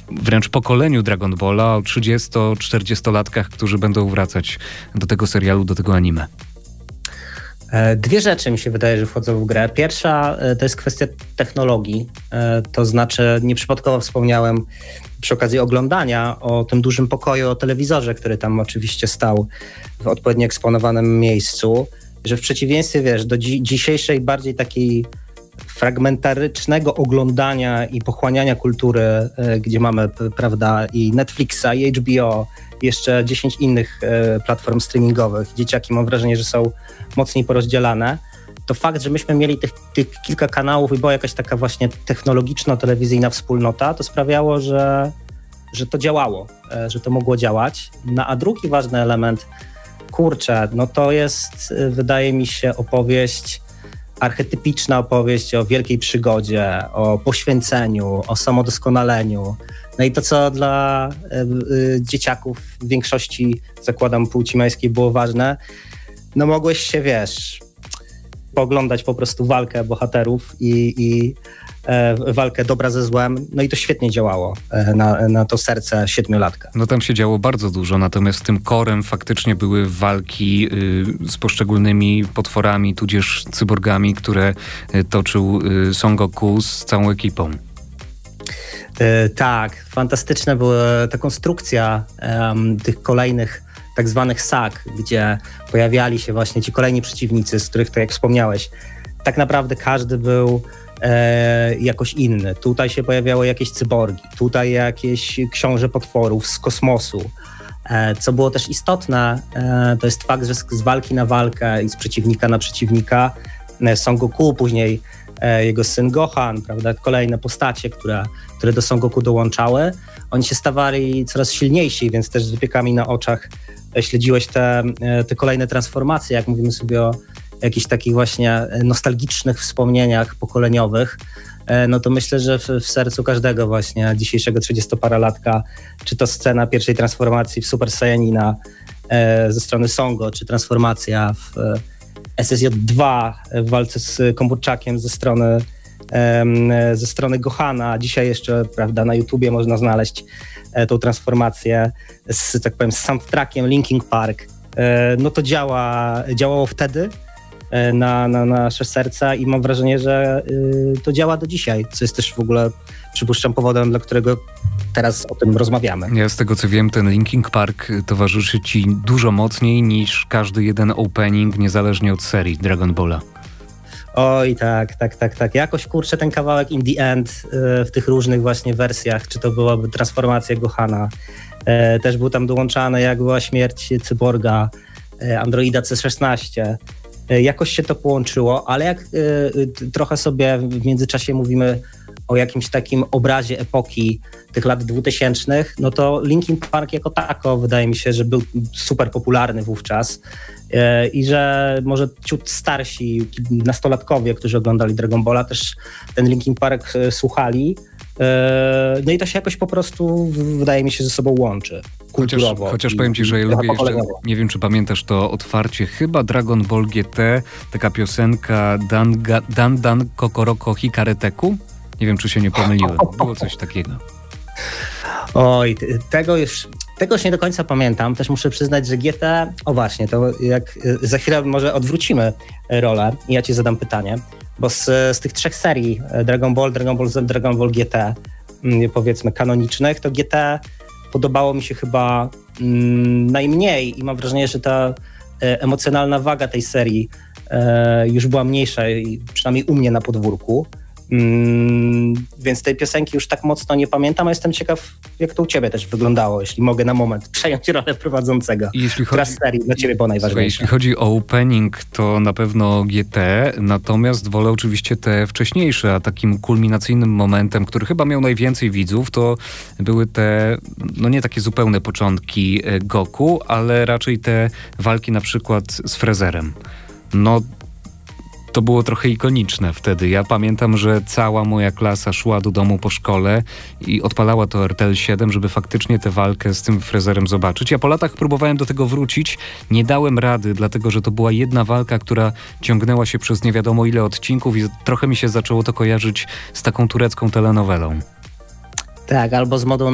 wręcz pokoleniu Dragon Balla, o 30-40-latkach, którzy będą wracać do tego serialu, do tego anime? Dwie rzeczy mi się wydaje, że wchodzą w grę. Pierwsza to jest kwestia technologii, to znaczy nieprzypadkowo wspomniałem przy okazji oglądania o tym dużym pokoju, o telewizorze, który tam oczywiście stał w odpowiednio eksponowanym miejscu, że w przeciwieństwie, do dzisiejszej bardziej takiej fragmentarycznego oglądania i pochłaniania kultury, gdzie mamy, prawda, i Netflixa, i HBO, jeszcze 10 innych platform streamingowych. Dzieciaki, mam wrażenie, że są mocniej porozdzielane. To fakt, że myśmy mieli tych kilka kanałów i była jakaś taka właśnie technologiczno-telewizyjna wspólnota, to sprawiało, że to działało, że to mogło działać. No a drugi ważny element, no to jest, wydaje mi się, archetypiczna opowieść o wielkiej przygodzie, o poświęceniu, o samodoskonaleniu. No i to, co dla dzieciaków w większości, zakładam, płci męskiej było ważne, no mogłeś się, pooglądać po prostu walkę bohaterów i walkę dobra ze złem, no i to świetnie działało na to serce 7-latka. No tam się działo bardzo dużo, natomiast tym korem faktycznie były walki z poszczególnymi potworami, tudzież cyborgami, które toczył Son Goku z całą ekipą. Tak, fantastyczna była ta konstrukcja tych kolejnych tak zwanych sag, gdzie pojawiali się właśnie ci kolejni przeciwnicy, z których, tak jak wspomniałeś, tak naprawdę każdy był jakoś inny. Tutaj się pojawiały jakieś cyborgi, tutaj jakieś książę potworów z kosmosu. Co było też istotne, to jest fakt, że z walki na walkę i z przeciwnika na przeciwnika Son Goku, później jego syn Gohan, prawda, kolejne postacie, które do Son Goku dołączały, oni się stawali coraz silniejsi, więc też z wypiekami na oczach śledziłeś te kolejne transformacje, jak mówimy sobie o jakichś takich właśnie nostalgicznych wspomnieniach pokoleniowych, no to myślę, że w sercu każdego właśnie dzisiejszego 30-paralatka, czy to scena pierwszej transformacji w Super Saiyanina ze strony Songo, czy transformacja w SSJ-2 w walce z Komburczakiem ze strony Gohana. Dzisiaj jeszcze, prawda, na YouTubie można znaleźć tą transformację z, tak powiem, z soundtrackiem Linkin Park. No to działało wtedy na nasze serca i mam wrażenie, że to działa do dzisiaj, co jest też w ogóle, przypuszczam, powodem, dla którego teraz o tym rozmawiamy. Ja z tego co wiem, ten Linkin Park towarzyszy ci dużo mocniej niż każdy jeden opening, niezależnie od serii Dragon Balla. Oj, tak. Jakoś, kurczę, ten kawałek In The End w tych różnych właśnie wersjach, czy to byłaby transformacja Gohana, też był tam dołączany, jak była śmierć cyborga, androida C-16. Jakoś się to połączyło, ale jak trochę sobie w międzyczasie mówimy o jakimś takim obrazie epoki tych lat 2000, no to Linkin Park jako tako wydaje mi się, że był super popularny wówczas i że może ciut starsi nastolatkowie, którzy oglądali Dragon Balla, też ten Linkin Park słuchali. No i to się jakoś po prostu, wydaje mi się, ze sobą łączy kulturowo. Chociaż powiem ci, że ja lubię jeszcze, nie wiem czy pamiętasz to otwarcie, chyba Dragon Ball GT, taka piosenka Dan Kokoroko Hikareteku. Nie wiem, czy się nie pomyliłem. Było coś takiego. Oj, tego już nie do końca pamiętam. Też muszę przyznać, że GT... O właśnie, to jak za chwilę może odwrócimy rolę i ja ci zadam pytanie, bo z tych trzech serii Dragon Ball Z, Dragon Ball GT, powiedzmy kanonicznych, to GT podobało mi się chyba najmniej i mam wrażenie, że ta emocjonalna waga tej serii już była mniejsza, przynajmniej u mnie na podwórku. Więc tej piosenki już tak mocno nie pamiętam, a jestem ciekaw, jak to u ciebie też wyglądało, jeśli mogę na moment przejąć rolę prowadzącego. Która z serii dla ciebie była najważniejsza? Jeśli chodzi o opening, to na pewno GT, natomiast wolę oczywiście te wcześniejsze, a takim kulminacyjnym momentem, który chyba miał najwięcej widzów, to były te, no nie takie zupełne początki Goku, ale raczej te walki na przykład z Frezerem. No to było trochę ikoniczne wtedy. Ja pamiętam, że cała moja klasa szła do domu po szkole i odpalała to RTL 7, żeby faktycznie tę walkę z tym Frezerem zobaczyć. Ja po latach próbowałem do tego wrócić. Nie dałem rady, dlatego że to była jedna walka, która ciągnęła się przez nie wiadomo ile odcinków i trochę mi się zaczęło to kojarzyć z taką turecką telenowelą. Tak, albo z modą